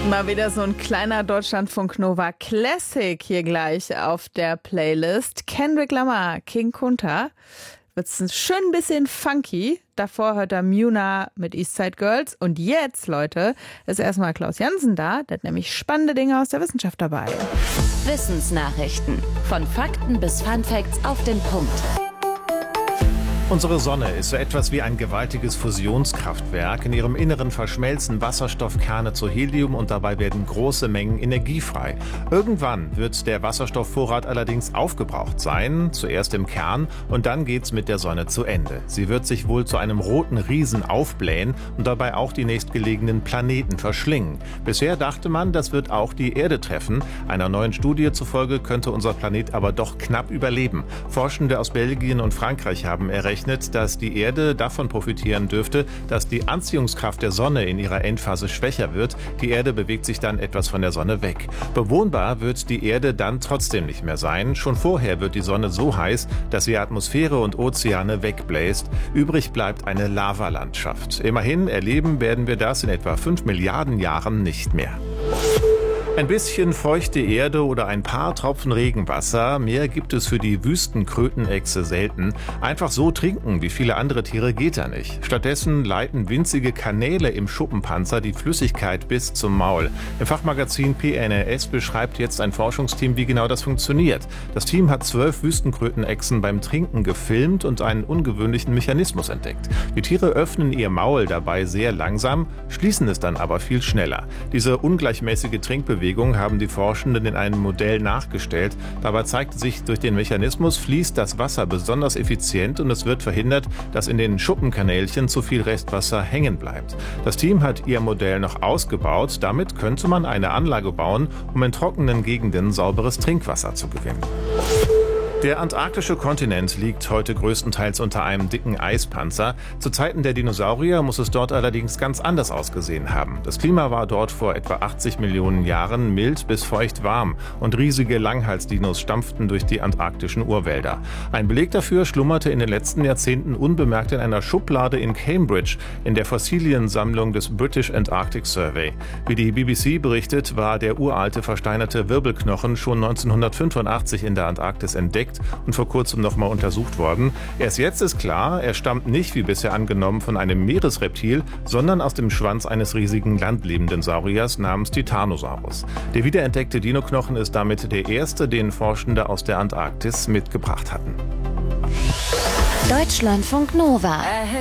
Mal wieder so ein kleiner Deutschlandfunk Nova Classic hier gleich auf der Playlist. Kendrick Lamar, King Kunta. Wird's ein schön bisschen funky. Davor hört er Muna mit Eastside Girls. Und jetzt, Leute, ist erstmal Klaus Jansen da. Der hat nämlich spannende Dinge aus der Wissenschaft dabei. Wissensnachrichten. Von Fakten bis Funfacts auf den Punkt. Unsere Sonne ist so etwas wie ein gewaltiges Fusionskraftwerk. In ihrem Inneren verschmelzen Wasserstoffkerne zu Helium und dabei werden große Mengen Energie frei. Irgendwann wird der Wasserstoffvorrat allerdings aufgebraucht sein, zuerst im Kern und dann geht's mit der Sonne zu Ende. Sie wird sich wohl zu einem roten Riesen aufblähen und dabei auch die nächstgelegenen Planeten verschlingen. Bisher dachte man, das wird auch die Erde treffen. Einer neuen Studie zufolge könnte unser Planet aber doch knapp überleben. Forschende aus Belgien und Frankreich haben errechnet, dass die Erde davon profitieren dürfte, dass die Anziehungskraft der Sonne in ihrer Endphase schwächer wird. Die Erde bewegt sich dann etwas von der Sonne weg. Bewohnbar wird die Erde dann trotzdem nicht mehr sein. Schon vorher wird die Sonne so heiß, dass sie Atmosphäre und Ozeane wegbläst. Übrig bleibt eine Lavalandschaft. Immerhin erleben werden wir das in etwa 5 Milliarden Jahren nicht mehr. Ein bisschen feuchte Erde oder ein paar Tropfen Regenwasser, mehr gibt es für die Wüstenkrötenechse selten. Einfach so trinken wie viele andere Tiere geht da nicht. Stattdessen leiten winzige Kanäle im Schuppenpanzer die Flüssigkeit bis zum Maul. Im Fachmagazin PNAS beschreibt jetzt ein Forschungsteam, wie genau das funktioniert. Das Team hat 12 Wüstenkrötenechsen beim Trinken gefilmt und einen ungewöhnlichen Mechanismus entdeckt. Die Tiere öffnen ihr Maul dabei sehr langsam, schließen es dann aber viel schneller. Diese ungleichmäßige Trinkbewegung haben die Forschenden in einem Modell nachgestellt. Dabei zeigt sich, durch den Mechanismus fließt das Wasser besonders effizient und es wird verhindert, dass in den Schuppenkanälchen zu viel Restwasser hängen bleibt. Das Team hat ihr Modell noch ausgebaut. Damit könnte man eine Anlage bauen, um in trockenen Gegenden sauberes Trinkwasser zu gewinnen. Der antarktische Kontinent liegt heute größtenteils unter einem dicken Eispanzer. Zu Zeiten der Dinosaurier muss es dort allerdings ganz anders ausgesehen haben. Das Klima war dort vor etwa 80 Millionen Jahren mild bis feucht warm und riesige Langhalsdinos stampften durch die antarktischen Urwälder. Ein Beleg dafür schlummerte in den letzten Jahrzehnten unbemerkt in einer Schublade in Cambridge in der Fossiliensammlung des British Antarctic Survey. Wie die BBC berichtet, war der uralte versteinerte Wirbelknochen schon 1985 in der Antarktis entdeckt und vor kurzem nochmal untersucht worden. Erst jetzt ist klar, er stammt nicht wie bisher angenommen von einem Meeresreptil, sondern aus dem Schwanz eines riesigen landlebenden Sauriers namens Titanosaurus. Der wiederentdeckte Dinoknochen ist damit der erste, den Forschende aus der Antarktis mitgebracht hatten. Deutschlandfunk Nova.